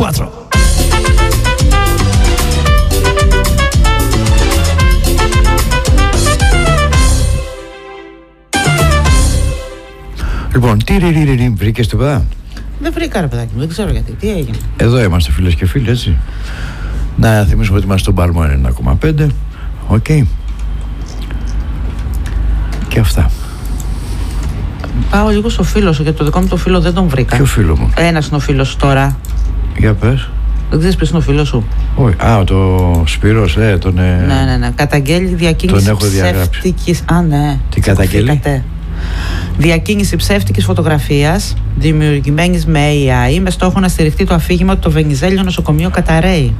4. Λοιπόν, τι βρήκες τίποτα? Δεν βρήκα, ρε παιδάκι μου, δεν ξέρω γιατί. Τι έγινε? Εδώ είμαστε, φίλες και φίλοι, έτσι. Να θυμίσουμε ότι είμαστε στον Παλμό 1,5. Οκ. Και αυτά. Πάω λίγο στο φίλο σου, γιατί το δικό μου το φίλο δεν τον βρήκα. Ποιο φίλο μου? Ένας είναι ο φίλος σου τώρα. Για πες. Δεν ξέρεις ποιος είναι ο φίλος σου? Όχι. Α, το Σπύρος, τον. Ναι. Καταγγέλει διακίνηση ψεύτικης. Α, ναι. Τι καταγγέλει? Διακίνηση ψεύτικης φωτογραφίας δημιουργημένης με AI με στόχο να στηριχτεί το αφήγημα ότι το Βενιζέλιο νοσοκομείο καταραίει.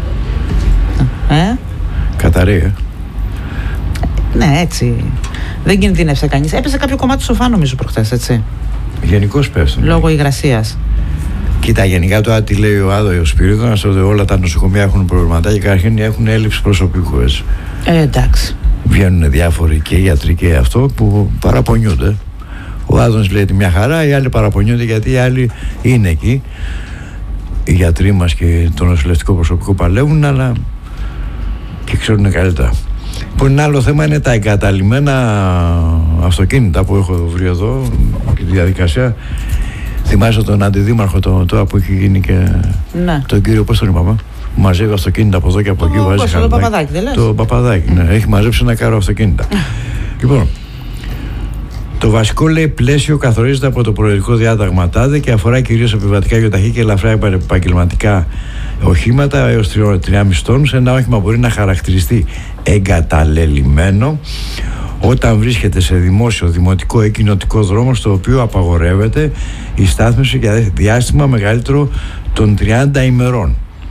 Καταραίει, Ναι, έτσι. Δεν κινδύνευσε κανείς. Έπεσε κάποιο κομμάτι σοφά, νομίζω, προχθές, έτσι. Γενικώς πέφτουν. Λόγω υγρασίας. Κοίτα, γενικά τώρα τι λέει ο Άδω ο Σπύριδωνας, ότι όλα τα νοσοκομεία έχουν προβληματάκια και καταρχήν έχουν έλλειψη προσωπικού, έτσι. Εντάξει. Βγαίνουν διάφοροι και γιατροί και αυτό που παραπονιούνται. Ο Άδωνης λέει τη μια χαρά, οι άλλοι παραπονιούνται γιατί οι άλλοι είναι εκεί. Οι γιατροί μας και το νοσηλευτικό προσωπικό παλεύουν, αλλά και ξέρουν καλύτερα. Που ένα άλλο θέμα είναι τα εγκαταλειμμένα αυτοκίνητα που έχω βρει εδώ και τη διαδικασία. Θυμάσαι τον αντιδήμαρχο τώρα που έχει γίνει και ναι. Τον κύριο, πώς τον είπαμε, που μαζεύει αυτοκίνητα από εδώ και από εκεί, βάζει χαρτάκι. Το Παπαδάκι, δεν λες? Το Παπαδάκι, ναι, έχει μαζέψει ένα κάρο αυτοκίνητα. Λοιπόν, το βασικό, λέει, πλαίσιο καθορίζεται από το προεδρικό διάταγμα ΤΑΔΕ και αφορά κυρίως επιβατικά γιοταχή και ελαφρά επαγγελματικά οχήματα έως 3,5 τόνους. Ένα όχημα μπορεί να χαρακτηριστεί εγκαταλελειμμένο όταν βρίσκεται σε δημόσιο, δημοτικό ή κοινοτικό δρόμο στο οποίο απαγορεύεται η στάθμιση για διάστημα μεγαλύτερο των 30 ημερών.